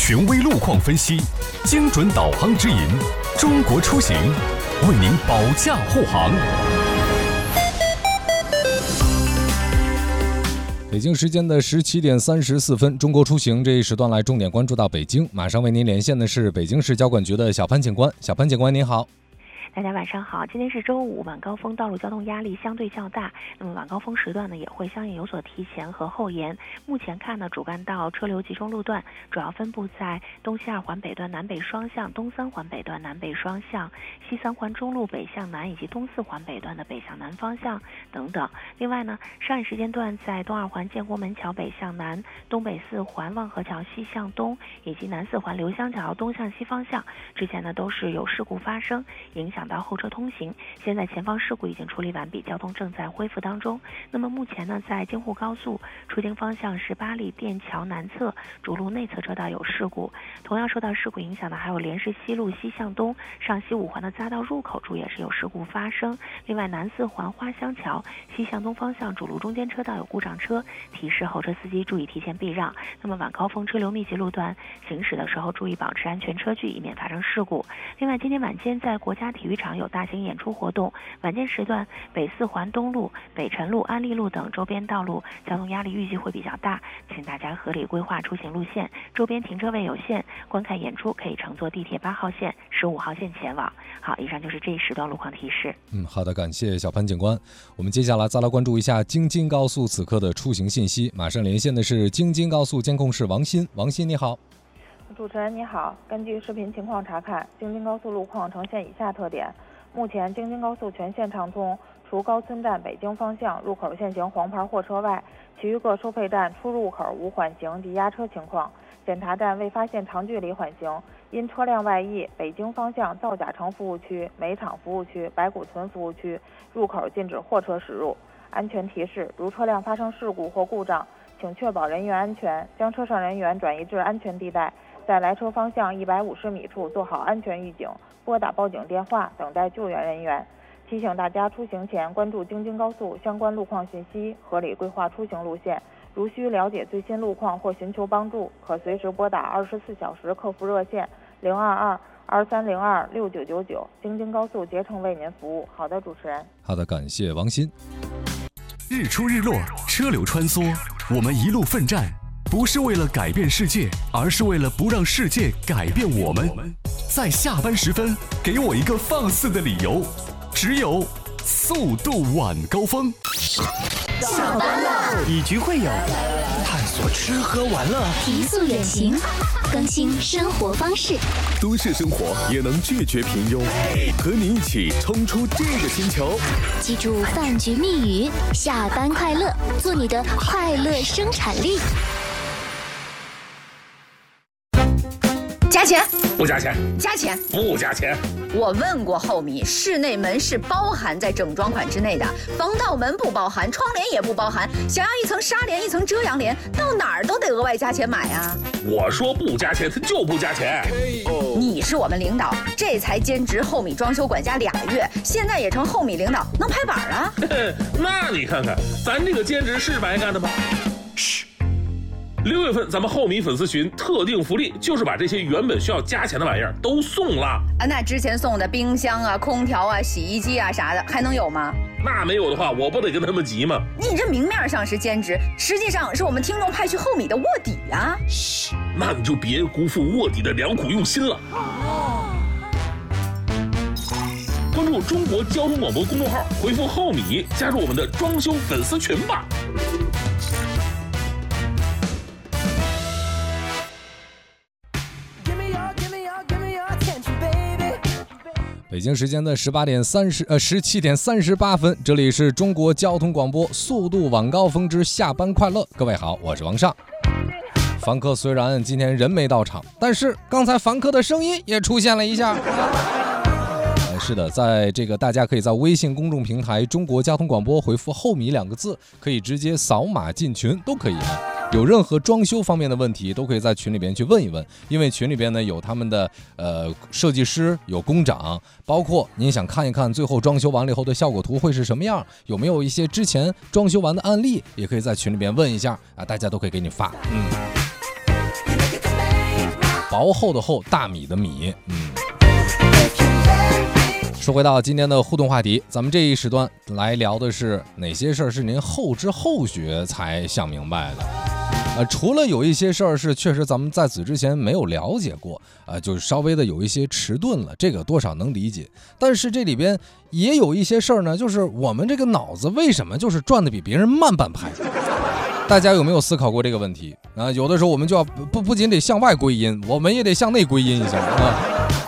权威路况分析，精准导航指引，中国出行为您保驾护航。 北京时间的17点34分，中国出行这一时段来重点关注到北京。马上为您连线的是北京市交管局的小潘警官。小潘警官您好。 大家晚上好，今天是周五，晚高峰道路交通压力相对较大，那么晚高峰时段呢也会相应有所提前和后延。目前看呢，主干道车流集中路段主要分布在东西二环北段南北双向、东三环北段南北双向、西三环中路北向南以及东四环北段的北向南方向等等。另外呢，上一时间段在东二环建国门桥北向南、东北四环望河桥西向东以及南四环刘香桥东向西方向，之前呢都是有事故发生，影响到后车通行，现在前方事故已经处理完毕，交通正在恢复当中。那么目前呢，在京沪高速出京方向18里店桥南侧主路内侧车道有事故，同样受到事故影响的还有莲石西路西向东上西五环的匝道入口处也是有事故发生。另外南四环花乡桥西向东方向主路中间车道有故障车，提示后车司机注意提前避让。那么晚高峰车流密集路段行驶的时候注意保持安全车距，以免发生事故。另外今天晚间在国家体育场有大型演出活动，晚间时段北四环东路、北辰路、安利路等周边道路交通压力预计会比较大，请大家合理规划出行路线，周边停车位有限，观看演出可以乘坐地铁8号线、15号线前往。好，以上就是这一时段路况提示。 好的，感谢小潘警官。我们接下来再来关注一下京津高速此刻的出行信息。马上连线的是京津高速监控室王鑫。王鑫你好。 主持人你好，根据视频情况查看，京津高速路况呈现以下特点。目前京津高速全线畅通，除高村站北京方向入口限行黄牌货车外，其余各收费站出入口无缓行及压车情况。检查站未发现长距离缓行，因车辆外溢，北京方向造甲城服务区、煤厂服务区、白骨村服务区入口禁止货车驶入。安全提示：如车辆发生事故或故障，请确保人员安全，将车上人员转移至安全地带，在来车方向150米处做好安全预警，拨打报警电话，等待救援人员。提醒大家出行前关注京津高速相关路况信息，合理规划出行路线。如需了解最新路况或寻求帮助，可随时拨打24小时客服热线022-2302-6999，京津高速竭诚为您服务。好的，主持人。 好的，感谢王鑫。 日出日落，车流穿梭，我们一路奋战，不是为了改变世界，而是为了不让世界改变我们。在下班时分，给我一个放肆的理由，只有速度晚高峰。 下班了， 以局会友，探索吃喝玩乐， 提速远行，更新生活方式。 都市生活也能拒绝平庸，和你一起冲出这个星球。 记住饭局密语：下班快乐，做你的快乐生产力。 加钱不加钱？ 加钱不加钱？ 我问过后米，室内门是包含在整装款之内的，防盗门不包含，窗帘也不包含。想要一层纱帘一层遮阳帘，到哪儿都得额外加钱买啊！ 我说不加钱，他就不加钱。 你是我们领导，这才兼职后米装修管家2个月，现在也成后米领导，能拍板啊？ 那你看看，咱这个兼职是白干的吗？嘘。6月份咱们后米粉丝群特定福利，就是把这些原本需要加钱的玩意儿都送了啊！那之前送的冰箱啊、空调啊、洗衣机啊啥的，还能有吗？ 那没有的话，我不得跟他们急吗？ 你这明面上是兼职，实际上是我们听众派去后米的卧底啊！ 嘘，那你就别辜负卧底的良苦用心了。关注中国交通广播公众号，回复后米，加入我们的装修粉丝群吧。 北京时间的17点38分，这里是中国交通广播速度晚高峰之下班快乐。各位好，我是王尚。凡客虽然今天人没到场，但是刚才凡客的声音也出现了一下。是的，在这个大家可以在微信公众平台中国交通广播回复后米2个字，可以直接扫码进群，都可以啊。有任何装修方面的问题，都可以在群里边去问一问，因为群里边呢有他们的设计师，有工长，包括您想看一看最后装修完了以后的效果图会是什么样，有没有一些之前装修完的案例，也可以在群里边问一下啊，大家都可以给你发。 薄厚的厚，大米的米。说回到今天的互动话题，咱们这一时段来聊的是哪些事儿是您后知后觉才想明白的。除了有一些事儿是确实咱们在此之前没有了解过，就是稍微的有一些迟钝了，这个多少能理解。但是这里边也有一些事儿呢，就是我们这个脑子为什么就是转的比别人慢半拍？大家有没有思考过这个问题啊？有的时候我们就要不仅得向外归因，我们也得向内归因一下啊。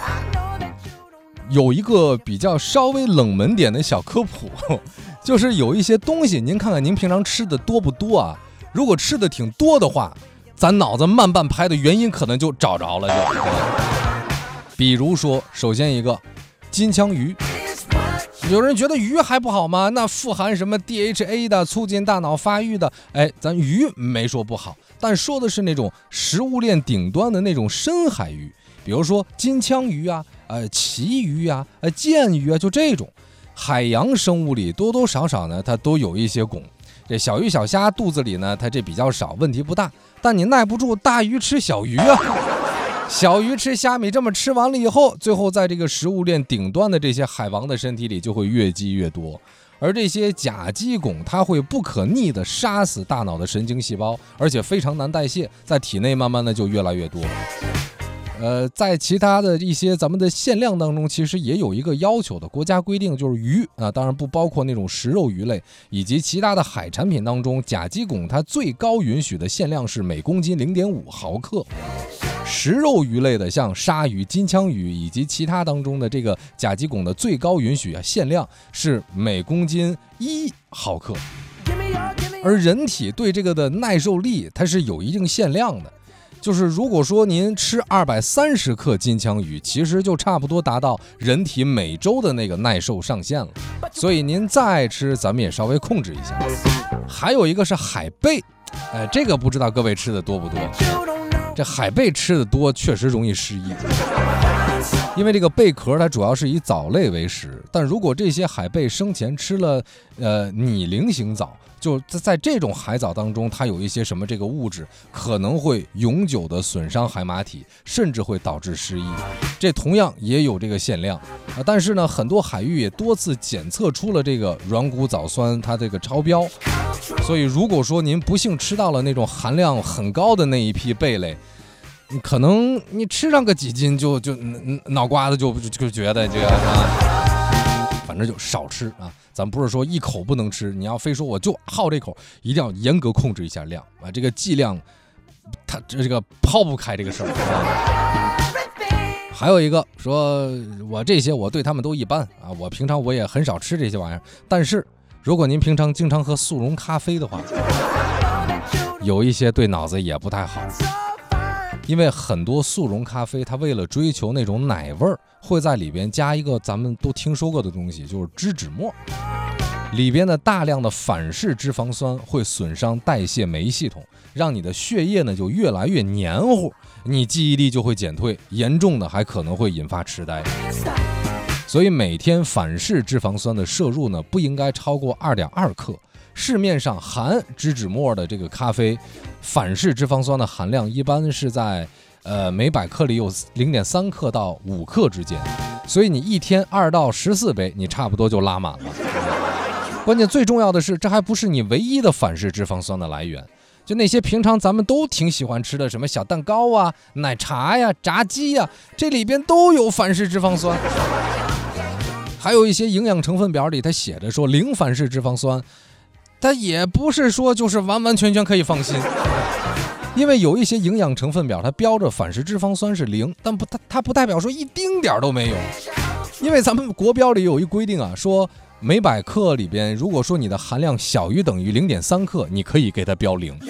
有一个比较稍微冷门点的小科普，就是有一些东西，您看看您平常吃的多不多啊？如果吃的挺多的话，咱脑子慢半拍的原因可能就找着了就。比如说，首先一个金枪鱼，有人觉得鱼还不好吗？那富含什么 DHA 的，促进大脑发育的，咱鱼没说不好，但说的是那种食物链顶端的那种深海鱼，比如说金枪鱼啊。旗鱼啊，剑鱼啊，就这种海洋生物里多多少少呢，它都有一些汞。这小鱼小虾肚子里呢，它这比较少，问题不大。但你耐不住大鱼吃小鱼啊，小鱼吃虾米，这么吃完了以后，最后在这个食物链顶端的这些海王的身体里就会越积越多。而这些甲基汞，它会不可逆地杀死大脑的神经细胞，而且非常难代谢，在体内慢慢的就越来越多。在其他的一些咱们的限量当中，其实也有一个要求的国家规定，就是鱼啊，当然不包括那种食肉鱼类以及其他的海产品当中，甲基汞它最高允许的限量是每公斤 0.5 毫克。食肉鱼类的像鲨鱼、金枪鱼以及其他当中的这个甲基汞的最高允许限量是每公斤1毫克。而人体对这个的耐受力它是有一定限量的。就是如果说您吃230克金枪鱼，其实就差不多达到人体每周的那个耐受上限了，所以您再爱吃，咱们也稍微控制一下。还有一个是海贝，这个不知道各位吃的多不多？这海贝吃的多，确实容易失忆，因为这个贝壳它主要是以藻类为食，但如果这些海贝生前吃了拟菱形藻，就在这种海藻当中，它有一些什么这个物质可能会永久的损伤海马体，甚至会导致失忆。这同样也有这个限量但是呢，很多海域也多次检测出了这个软骨藻酸它这个超标。所以如果说您不幸吃到了那种含量很高的那一批贝类，可能你吃上个几斤就脑瓜子就觉得这个反正就少吃啊。咱不是说一口不能吃，你要非说我就好这口，一定要严格控制一下量啊。这个剂量，它这个抛不开这个事儿。还有一个说，我这些我对他们都一般啊，我平常我也很少吃这些玩意儿。但是如果您平常经常喝速溶咖啡的话，有一些对脑子也不太好。因为很多速溶咖啡它为了追求那种奶味儿，会在里边加一个咱们都听说过的东西，就是脂脂末。里边的大量的反式脂肪酸会损伤代谢酶系统，让你的血液呢就越来越黏糊，你记忆力就会减退，严重的还可能会引发痴呆。所以每天反式脂肪酸的摄入呢不应该超过 2.2 克。市面上含脂脂末的这个咖啡，反式脂肪酸的含量一般是在每百克里有 0.3 克到5克之间，所以你一天2到14杯，你差不多就拉满了。关键最重要的是，这还不是你唯一的反式脂肪酸的来源。就那些平常咱们都挺喜欢吃的什么小蛋糕啊、奶茶呀、炸鸡呀，这里边都有反式脂肪酸。还有一些营养成分表里它写着说零反式脂肪酸，它也不是说就是完完全全可以放心，因为有一些营养成分表它标着反式脂肪酸是0，但它不代表说一丁点都没有。因为咱们国标里有一规定啊，说每百克里边，如果说你的含量小于等于 0.3 克，你可以给它标0。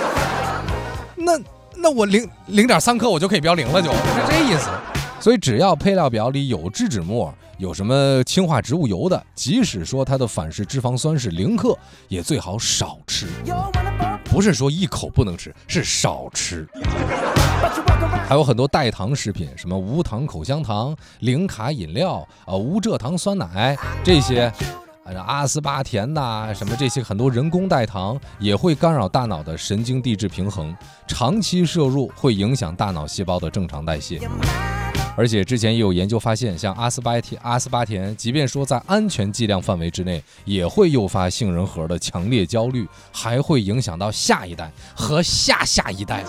那我0.3克我就可以标0了，就是这意思。所以只要配料表里有脂脂末，有什么氢化植物油的，即使说它的反式脂肪酸是0克，也最好少吃。不是说一口不能吃，是少吃。还有很多代糖食品，什么无糖口香糖、零卡饮料无蔗糖酸奶，这些阿斯巴甜呐，什么这些很多人工代糖也会干扰大脑的神经递质平衡，长期摄入会影响大脑细胞的正常代谢。而且之前也有研究发现，像阿斯巴甜，即便说在安全剂量范围之内，也会诱发杏仁核的强烈焦虑，还会影响到下一代和下下一代。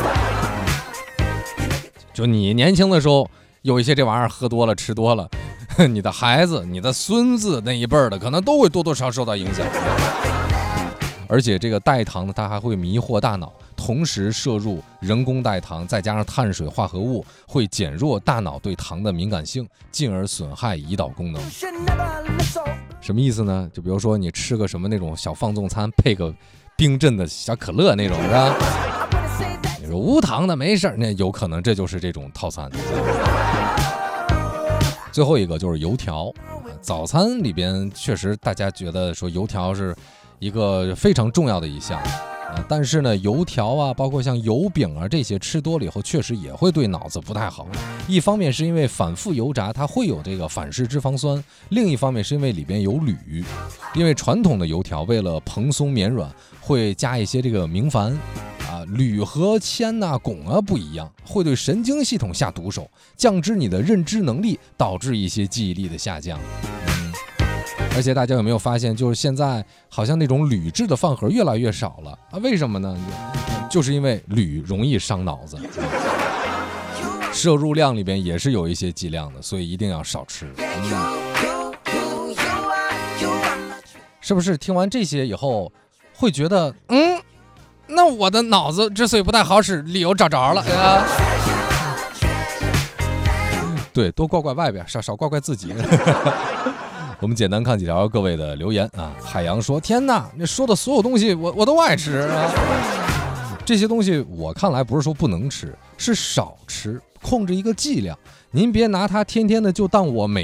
就你年轻的时候有一些这玩意儿喝多了吃多了，你的孩子你的孙子那一辈儿的可能都会多多少少受到影响。而且这个代糖呢，它还会迷惑大脑，同时摄入人工代糖再加上碳水化合物，会减弱大脑对糖的敏感性，进而损害胰岛功能。什么意思呢？就比如说你吃个什么那种小放纵餐，配个冰镇的小可乐那种的，你说无糖的没事，那有可能这就是这种套餐。最后一个就是油条，早餐里边确实大家觉得说油条是一个非常重要的一项，但是呢，油条啊，包括像油饼啊这些吃多了以后，确实也会对脑子不太好。一方面是因为反复油炸，它会有这个反式脂肪酸；另一方面是因为里边有铝。因为传统的油条为了蓬松绵软，会加一些这个明矾。铝和铅呐、汞啊不一样，会对神经系统下毒手，降低你的认知能力，导致一些记忆力的下降。而且大家有没有发现，就是现在好像那种铝制的饭盒越来越少了啊？为什么呢？就是因为铝容易伤脑子，摄入量里边也是有一些剂量的，所以一定要少吃。是不是听完这些以后会觉得那我的脑子之所以不太好使，理由找着了。对，多怪怪外边，少怪怪自己。我们简单看几条各位的留言啊。海洋说：“天哪，你说的所有东西我都爱吃啊！这些东西我看来不是说不能吃，是少吃，控制一个剂量。您别拿它天天的就当我每